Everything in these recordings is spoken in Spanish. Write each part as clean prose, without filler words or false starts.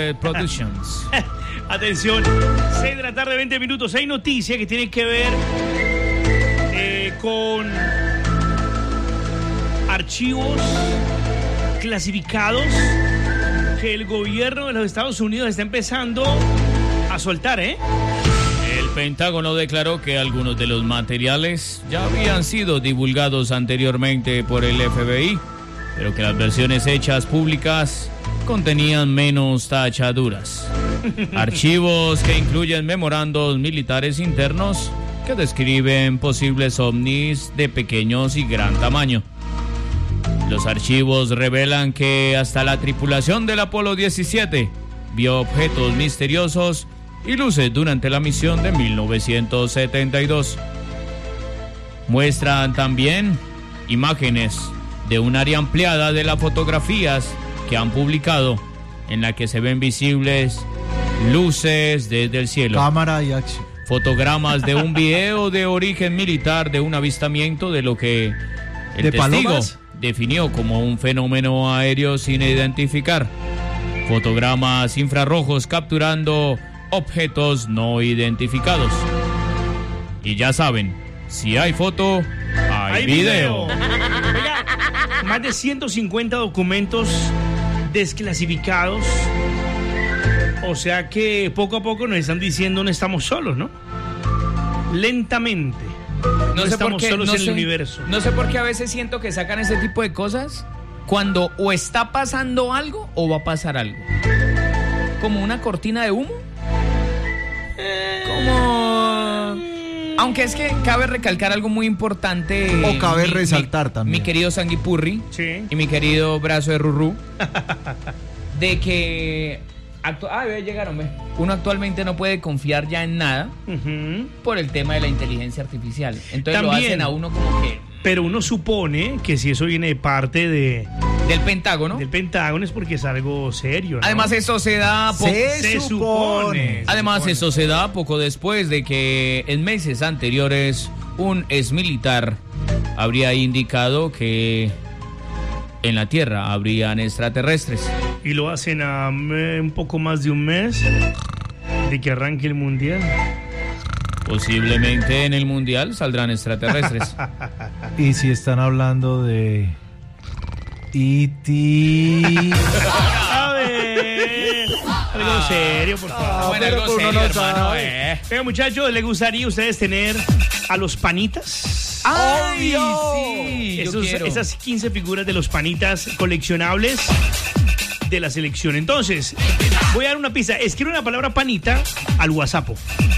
Red Productions. Atención, 6 de la tarde, 20 minutos. Hay noticias que tienen que ver con archivos clasificados que el gobierno de los Estados Unidos está empezando a soltar, ¿eh? El Pentágono declaró que algunos de los materiales ya habían sido divulgados anteriormente por el FBI, pero que las versiones hechas públicas contenían menos tachaduras. Archivos que incluyen memorandos militares internos que describen posibles ovnis de pequeños y gran tamaño. Los archivos revelan que hasta la tripulación del Apolo 17 vio objetos misteriosos y luces durante la misión de 1972. Muestran también imágenes de un área ampliada de las fotografías que han publicado, en la que se ven visibles luces desde el cielo. Cámara y acción. Fotogramas de un video de origen militar de un avistamiento de lo que el testigo definió como un fenómeno aéreo sin identificar. Fotogramas infrarrojos capturando objetos no identificados. Y ya saben, si hay foto, hay video. Oiga, más de 150 documentos desclasificados. O sea que poco a poco nos están diciendo no estamos solos, ¿no? Lentamente. No estamos solos en el universo. No sé por qué a veces siento que sacan ese tipo de cosas cuando o está pasando algo o va a pasar algo. Como una cortina de humo. Aunque es que cabe recalcar algo muy importante. O cabe resaltar también. Mi querido Sanguipurri, sí, y mi querido brazo de Rurú. De que llegaron, ve. Uno actualmente no puede confiar ya en nada por el tema de la inteligencia artificial. Entonces también lo hacen a uno como que... Pero uno supone que si eso viene de parte del Pentágono. Del Pentágono es porque es algo serio, ¿no? Además eso se da... Se supone. Además eso se da poco después de que en meses anteriores un exmilitar habría indicado que en la Tierra habrían extraterrestres. Y lo hacen a un poco más de un mes de que arranque el mundial. Posiblemente en el mundial saldrán extraterrestres. Y si están hablando de E.T. A ver, algo serio, por favor. Bueno, algo serio, hermano. Venga, muchachos, ¿les gustaría a ustedes tener a los panitas? ¡Ay, sí! Esas 15 figuras de los panitas coleccionables de la selección. Entonces, voy a dar una pista. Escribe una palabra panita al WhatsApp.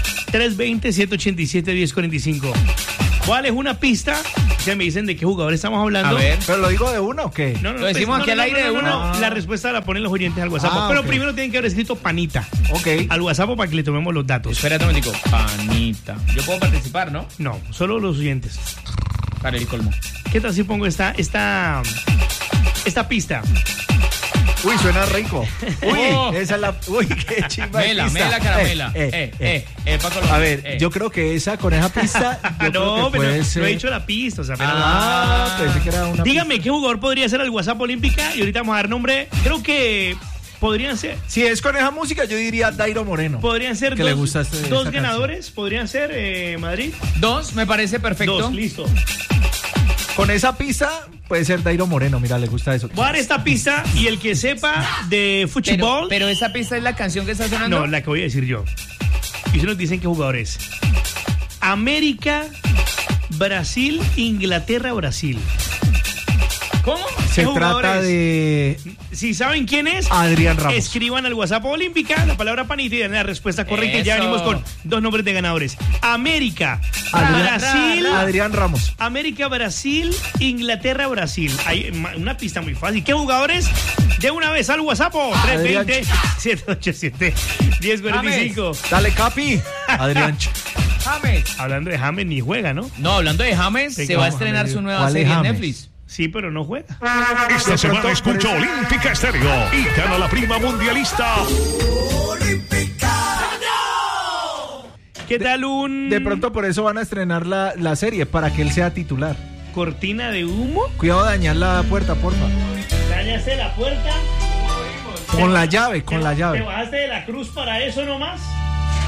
320-787-1045. ¿Cuál es una pista? Ya me dicen de qué jugador estamos hablando. A ver, ¿pero lo digo de uno o qué? No, lo decimos aquí al aire de uno. La respuesta la ponen los oyentes al WhatsApp. Pero okay. Primero tienen que haber escrito panita. Ok. Al WhatsApp para que le tomemos los datos. Espérate un momentico. Panita. Yo puedo participar, ¿no? No, solo los oyentes. Para el colmo. ¿Qué tal si pongo esta pista? Uy, suena rico. Uy, esa es la... Uy, qué chimba de pista. Mela, caramela. Paco, a ver, yo creo que con esa pista... No, pero puede ser... no he dicho la pista. O sea, pensé que era una dígame, pista. ¿qué jugador podría ser el WhatsApp Olímpica? Y ahorita vamos a dar nombre. Creo que podrían ser... Si es con esa música, yo diría Dairo Moreno. Podrían ser que dos ganadores. Canción. Podrían ser Madrid. 2, me parece perfecto. 2, listo. Con esa pista puede ser Dairo Moreno, mira, le gusta eso. Voy a dar esta pista y el que sepa de fútbol... Pero esa pista es la canción que está sonando. No, la que voy a decir yo. Y ustedes nos dicen qué jugador es. América, Brasil, Inglaterra, Brasil. ¿Cómo? Se trata de... Si saben quién es, Adrián Ramos. Escriban al WhatsApp Olímpica la palabra panita y den la respuesta correcta. Y ya venimos con 2 nombres de ganadores. América, Brasil. Adrián Ramos. América, Brasil, Inglaterra, Brasil. Hay una pista muy fácil. ¿Qué jugadores? De una vez al WhatsApp 320-787-1045. Dale, Capi. Adrián. James. Hablando de James, ni juega, ¿no? No, hablando de James, se va a estrenar su nueva serie en Netflix. Sí, pero no juega. Esta semana escucha Olímpica Estéreo y gana la prima mundialista. ¿Qué tal De pronto por eso van a estrenar la serie, para que él sea titular. ¿Cortina de humo? Cuidado de dañar la puerta, porfa. ¿Dañaste la puerta? Con la llave, con la ¿Te llave. bajaste de la cruz para eso nomás?